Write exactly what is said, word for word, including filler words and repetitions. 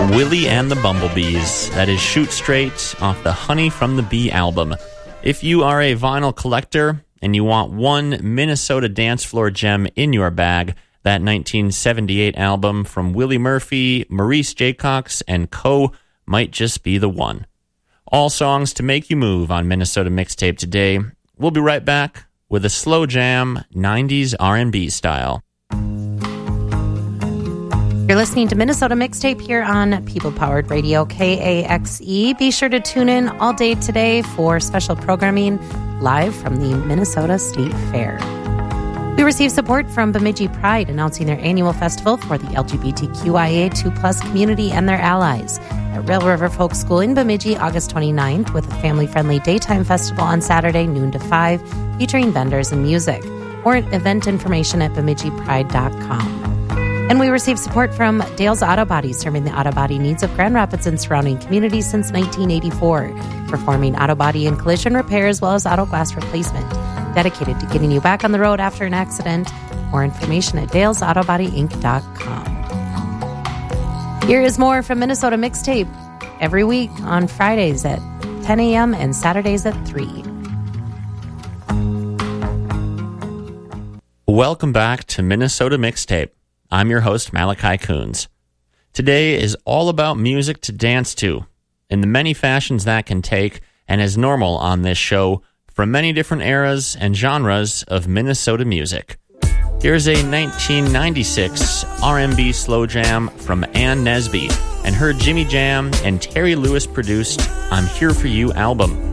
Willie and the Bumblebees. That is Shoot Straight off the Honey from the Bee album. If you are a vinyl collector and you want one Minnesota dance floor gem in your bag, that nineteen seventy-eight album from Willie Murphy, Maurice Jaycox, and co. might just be the one. All songs to make you move on Minnesota Mixtape today. We'll be right back with a slow jam, nineties R and B style. You're listening to Minnesota Mixtape here on People Powered Radio, K A X E. Be sure to tune in all day today for special programming live from the Minnesota State Fair. We received support from Bemidji Pride announcing their annual festival for the L G B T Q I A two plus community and their allies at Rail River Folk School in Bemidji, August twenty-ninth, with a family-friendly daytime festival on Saturday, noon to five, featuring vendors and music. More event information at bemidji pride dot com. And we received support from Dale's Auto Body, serving the auto body needs of Grand Rapids and surrounding communities since nineteen eighty-four, performing auto body and collision repair as well as auto glass replacement. Dedicated to getting you back on the road after an accident. More information at dales auto body inc dot com. Here is more from Minnesota Mixtape every week on Fridays at ten a.m. and Saturdays at three. Welcome back to Minnesota Mixtape. I'm your host, Malachi Coons. Today is all about music to dance to, in the many fashions that can take, and as normal on this show, from many different eras and genres of Minnesota music. Here's a nineteen ninety-six R and B slow jam from Ann Nesby and her Jimmy Jam and Terry Lewis produced I'm Here For You album.